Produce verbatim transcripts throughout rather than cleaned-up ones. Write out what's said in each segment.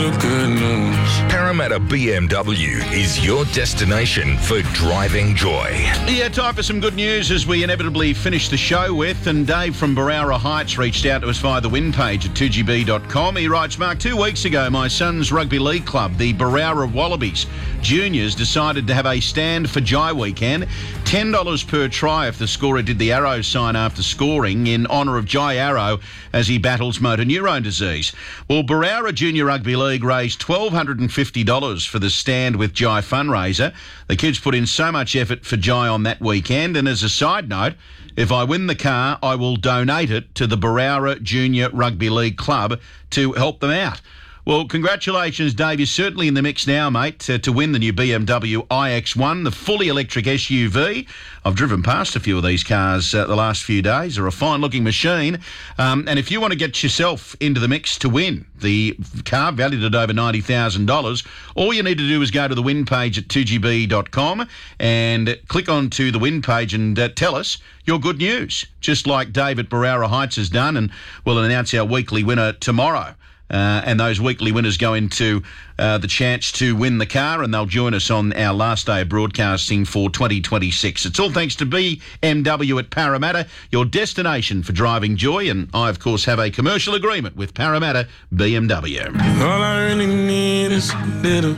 Good news. Parramatta B M W is your destination for driving joy. Yeah, time for some good news as we inevitably finish the show with, and Dave from Barowra Heights reached out to us via the win page at two g b dot com. He writes, Mark, two weeks ago, my son's rugby league club, the Barowra Wallabies Juniors, decided to have a stand for Jai weekend. ten dollars per try if the scorer did the arrow sign after scoring in honour of Jai Arrow as he battles motor neurone disease. Well, Barowra Junior Rugby League raised one thousand two hundred fifty dollars for the Stand with Jai fundraiser. The kids put in so much effort for Jai on that weekend, and as a side note, if I win the car, I will donate it to the Barowra Junior Rugby League Club to help them out. Well, congratulations, Dave. You're certainly in the mix now, mate, to, to win the new B M W i X one, the fully electric S U V. I've driven past a few of these cars uh, the last few days. They're a fine-looking machine. Um, and if you want to get yourself into the mix to win the car valued at over ninety thousand dollars, all you need to do is go to the win page at two g b dot com and click onto the win page and uh, tell us your good news, just like Dave at Barowra Heights has done, and we'll announce our weekly winner tomorrow. Uh, and those weekly winners go into uh, the chance to win the car, and they'll join us on our last day of broadcasting for twenty twenty-six. It's all thanks to B M W at Parramatta, your destination for driving joy. And I, of course, have a commercial agreement with Parramatta B M W. All I really need is a little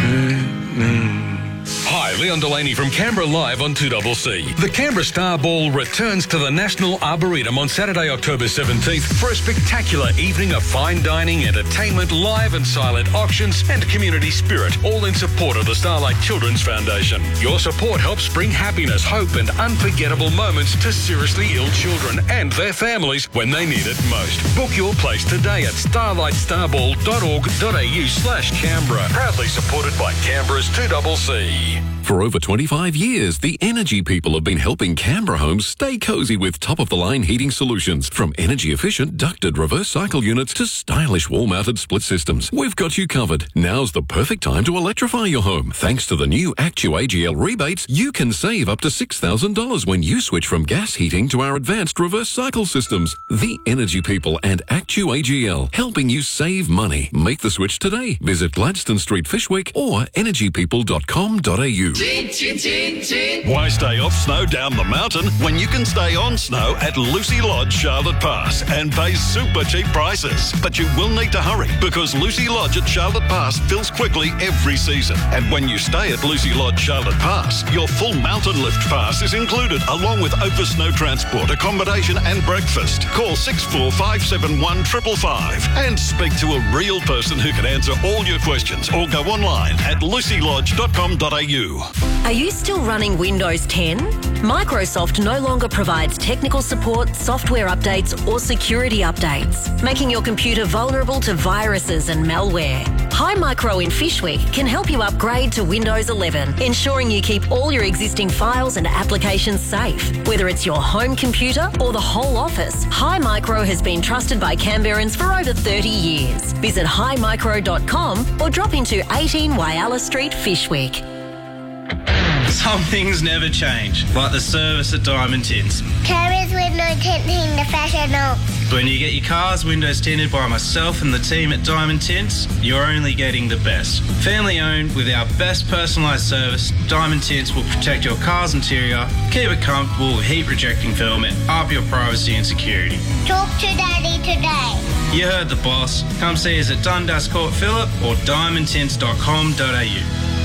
good news. Hi, Leon Delaney from Canberra Live on two C C. The Canberra Star Ball returns to the National Arboretum on Saturday, October seventeenth for a spectacular evening of fine dining, entertainment, live and silent auctions and community spirit, all in support of the Starlight Children's Foundation. Your support helps bring happiness, hope and unforgettable moments to seriously ill children and their families when they need it most. Book your place today at starlight starball dot org dot a u slash Canberra. Proudly supported by Canberra's two C C. For over twenty-five years, the Energy People have been helping Canberra homes stay cosy with top-of-the-line heating solutions. From energy-efficient ducted reverse cycle units to stylish wall-mounted split systems, we've got you covered. Now's the perfect time to electrify your home. Thanks to the new Actu A G L rebates, you can save up to six thousand dollars when you switch from gas heating to our advanced reverse cycle systems. The Energy People and Actu A G L, helping you save money. Make the switch today. Visit Gladstone Street, Fishwick or energy people dot com dot a u. Chin, chin, chin, chin. Why stay off snow down the mountain when you can stay on snow at Lucy Lodge, Charlotte Pass and pay super cheap prices? But you will need to hurry because Lucy Lodge at Charlotte Pass fills quickly every season. And when you stay at Lucy Lodge, Charlotte Pass, your full mountain lift pass is included along with over snow transport, accommodation and breakfast. Call six four five seven one five five five and speak to a real person who can answer all your questions or go online at lucy lodge dot com dot a u. Are you still running Windows ten? Microsoft no longer provides technical support, software updates or security updates, making your computer vulnerable to viruses and malware. Hi Micro in Fishwick can help you upgrade to Windows eleven, ensuring you keep all your existing files and applications safe. Whether it's your home computer or the whole office, Hi Micro has been trusted by Canberrans for over thirty years. Visit hi micro dot com or drop into eighteen Wyalla Street, Fishwick. Some things never change, like the service at Diamond Tints. Carrier's window tinting professional. When you get your cars windows tinted by myself and the team at Diamond Tints, you're only getting the best. Family owned with our best personalised service, Diamond Tints will protect your car's interior, keep it comfortable with heat rejecting film and up your privacy and security. Talk to Daddy today. You heard the boss. Come see us at Dundas Court Phillip or diamond tints dot com dot a u.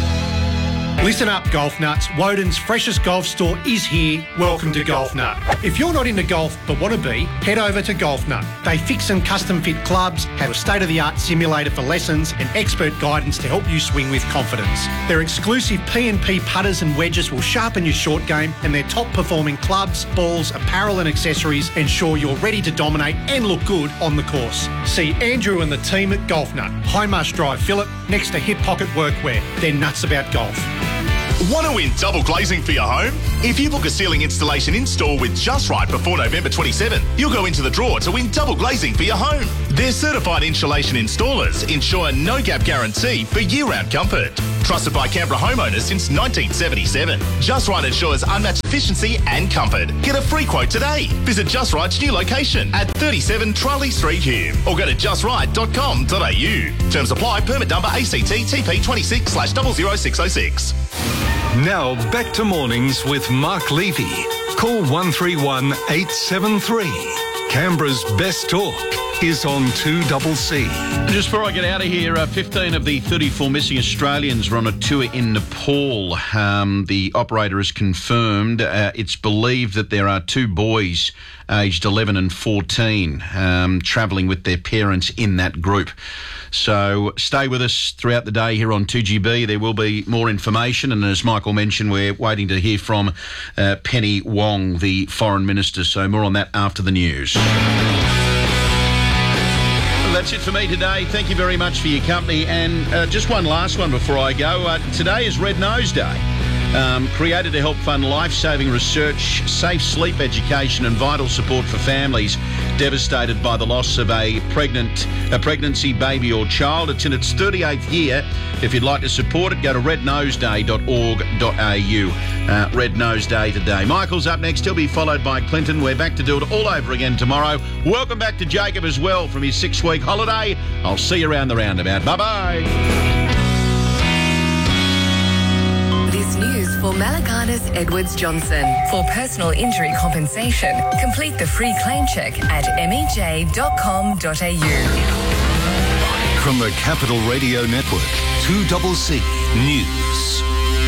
Listen up, Golf Nuts. Woden's freshest golf store is here. Welcome to Golf Nut. If you're not into golf but want to be, head over to Golf Nut. They fix and custom fit clubs, have a state-of-the-art simulator for lessons and expert guidance to help you swing with confidence. Their exclusive P and P putters and wedges will sharpen your short game, and their top-performing clubs, balls, apparel and accessories ensure you're ready to dominate and look good on the course. See Andrew and the team at Golf Nut, High Marsh Drive, Phillip, next to Hip Pocket Workwear. They're nuts about golf. Want to win double glazing for your home? If you book a ceiling installation in-store with Just Right before November twenty-seventh, you'll go into the draw to win double glazing for your home. Their certified insulation installers ensure no gap guarantee for year-round comfort. Trusted by Canberra homeowners since nineteen seventy-seven. Just Right ensures unmatched efficiency and comfort. Get a free quote today. Visit Just Right's new location at thirty-seven Charlie Street, Hume, or go to just right dot com dot a u. Terms apply. Permit number A C T T P twenty-six slash zero zero six zero six. Now back to mornings with Mark Levy. Call one three one eight seven three. Canberra's best talk is on two C C. Just before I get out of here, uh, fifteen of the thirty-four missing Australians were on a tour in Nepal. Um, the operator has confirmed uh, it's believed that there are two boys aged eleven and fourteen um, travelling with their parents in that group. So stay with us throughout the day here on two G B. There will be more information, and as Michael mentioned, we're waiting to hear from uh, Penny Wong, the Foreign Minister. So more on that after the news. Well, that's it for me today. Thank you very much for your company. And uh, just one last one before I go. Uh, today is Red Nose Day. Um, created to help fund life-saving research, safe sleep education and vital support for families devastated by the loss of a pregnant, a pregnancy, baby or child. It's in its thirty-eighth year. If you'd like to support it, go to red nose day dot org dot a u. Uh, Red Nose Day today. Michael's up next. He'll be followed by Clinton. We're back to do it all over again tomorrow. Welcome back to Jacob as well from his six-week holiday. I'll see you around the roundabout. Bye-bye. This news for Malaganas Edwards Johnson. For personal injury compensation, complete the free claim check at m e j dot com dot a u. From the Capital Radio Network, two C C News.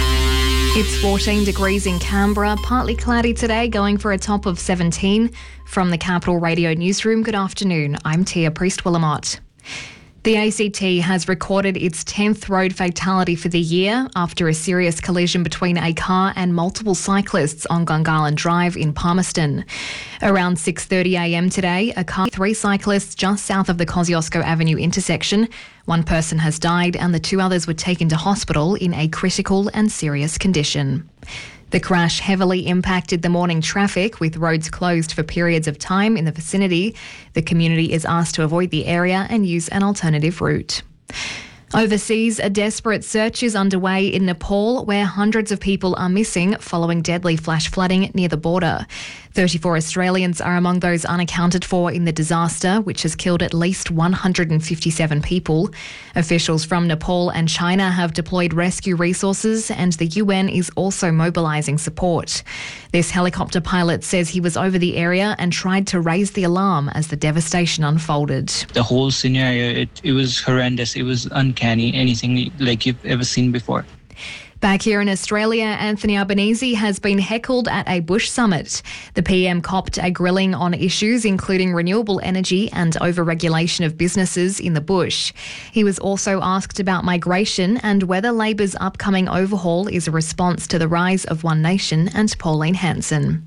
It's fourteen degrees in Canberra, partly cloudy today, going for a top of seventeen. From the Capital Radio Newsroom, good afternoon. I'm Tia Priest-Willamott. The A C T has recorded its tenth road fatality for the year after a serious collision between a car and multiple cyclists on Gungahlin Drive in Palmerston. Around six thirty a m today, a car with three cyclists just south of the Kosciuszko Avenue intersection. One person has died and the two others were taken to hospital in a critical and serious condition. The crash heavily impacted the morning traffic, with roads closed for periods of time in the vicinity. The community is asked to avoid the area and use an alternative route. Overseas, a desperate search is underway in Nepal, where hundreds of people are missing following deadly flash flooding near the border. thirty-four Australians are among those unaccounted for in the disaster, which has killed at least one hundred fifty-seven people. Officials from Nepal and China have deployed rescue resources, and the U N is also mobilising support. This helicopter pilot says he was over the area and tried to raise the alarm as the devastation unfolded. The whole scenario, it, it was horrendous. It was uncanny, anything like you've ever seen before. Back here in Australia, Anthony Albanese has been heckled at a Bush summit. The P M copped a grilling on issues including renewable energy and over-regulation of businesses in the bush. He was also asked about migration and whether Labor's upcoming overhaul is a response to the rise of One Nation and Pauline Hanson.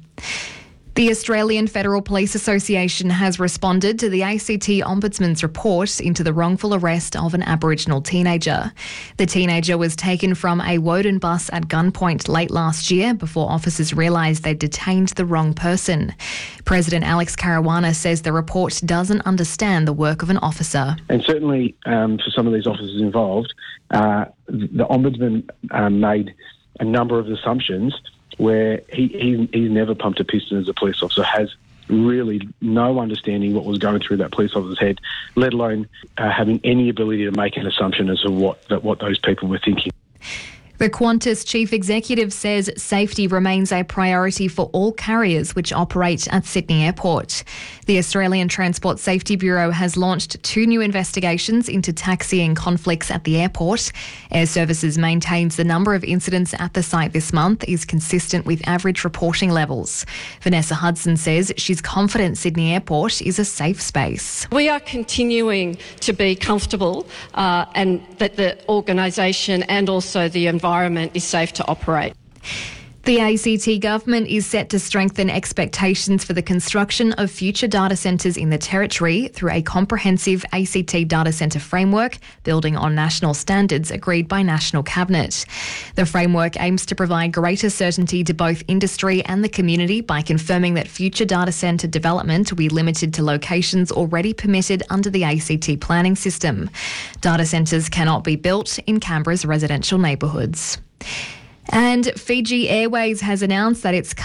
The Australian Federal Police Association has responded to the A C T Ombudsman's report into the wrongful arrest of an Aboriginal teenager. The teenager was taken from a Woden bus at gunpoint late last year before officers realised they'd detained the wrong person. President Alex Caruana says the report doesn't understand the work of an officer. And certainly um, for some of these officers involved, uh, the Ombudsman um, made a number of assumptions where he, he he's never pumped a piston as a police officer, has really no understanding what was going through that police officer's head, let alone uh, having any ability to make an assumption as to what that what those people were thinking. The Qantas chief executive says safety remains a priority for all carriers which operate at Sydney Airport. The Australian Transport Safety Bureau has launched two new investigations into taxiing conflicts at the airport. Air Services maintains the number of incidents at the site this month is consistent with average reporting levels. Vanessa Hudson says she's confident Sydney Airport is a safe space. We are continuing to be comfortable uh, and that the organisation and also the environment is safe to operate. The A C T government is set to strengthen expectations for the construction of future data centres in the Territory through a comprehensive A C T data centre framework building on national standards agreed by National Cabinet. The framework aims to provide greater certainty to both industry and the community by confirming that future data centre development will be limited to locations already permitted under the A C T planning system. Data centres cannot be built in Canberra's residential neighbourhoods. And Fiji Airways has announced that its